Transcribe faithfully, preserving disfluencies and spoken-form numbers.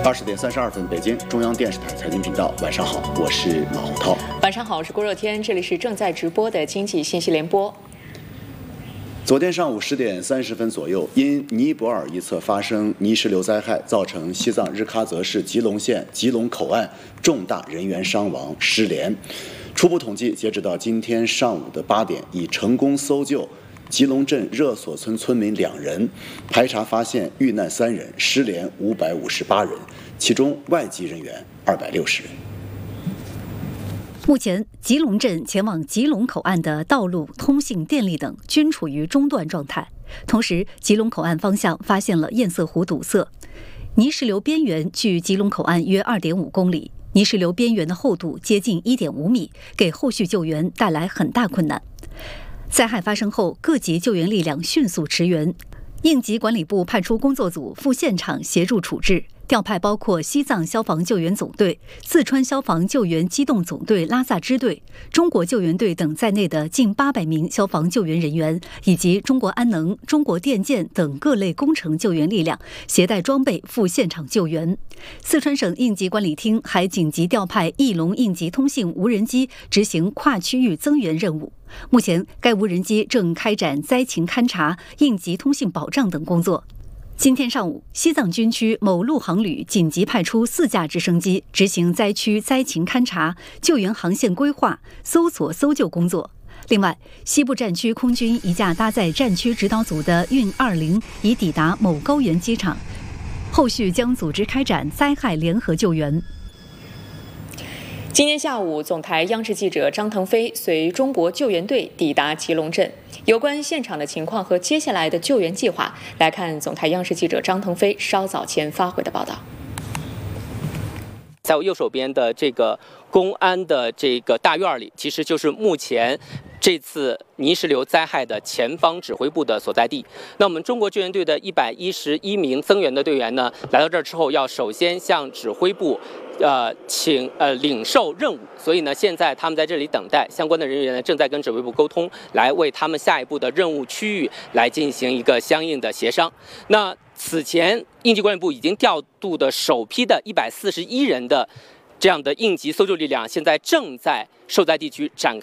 二十点三十二分，北京中央电视台财经频道，晚上好，我是马洪涛。 晚上好，我是郭若天，这里是正在直播的经济信息联播。 昨天上午十点三十分左右，因尼泊尔一侧发生泥石流灾害，造成西藏日喀则市吉隆县吉隆口岸重大人员伤亡失联。初步统计，截止到今天上午的八点，已成功搜救吉隆镇热索村村民两人，排查发现遇难三人，失联五百五十八人，其中外籍人员二百六十人。 目前，吉隆镇前往吉隆口岸的道路、通信、电力等均处于中断状态。同时，吉隆口岸方向发现了堰塞湖堵塞，泥石流边缘距吉隆口岸约 二点五公里，泥石流边缘的厚度接近 一点五米，给后续救援带来很大困难。灾害发生后，各级救援力量迅速驰援，应急管理部派出工作组赴现场协助处置。调派包括西藏消防救援总队、四川消防救援机动总队拉萨支队、中国救援队等在内的近八百名消防救援人员，以及中国安能、中国电建等各类工程救援力量，携带装备赴现场救援。四川省应急管理厅还紧急调派翼龙应急通信无人机执行跨区域增援任务。目前，该无人机正开展灾情勘察、应急通信保障等工作。今天上午，西藏军区某陆航旅紧急派出四架直升机执行灾区灾情勘察、救援航线规划、搜索搜救工作。另外，西部战区空军一架搭载战区指导组的运二零已抵达某高原机场，后续将组织开展灾害联合救援。 今天下午，总台央视记者张腾飞随中国救援队抵达吉隆镇。有关现场的情况和接下来的救援计划，来看总台央视记者张腾飞稍早前发回的报道。 在我右手边的这个公安的这个大院里，其实就是目前这次泥石流灾害的前方指挥部的所在地。那我们中国救援队的一百一十一名增援的队员呢，来到这儿之后，要首先向指挥部呃，请呃领受任务，所以呢，现在他们在这里等待，相关的人员呢正在跟指挥部沟通，来为他们下一步的任务区域来进行一个相应的协商。那此前应急管理部已经调度的首批的一百四十一人的这样的应急搜救力量，现在正在受灾地区展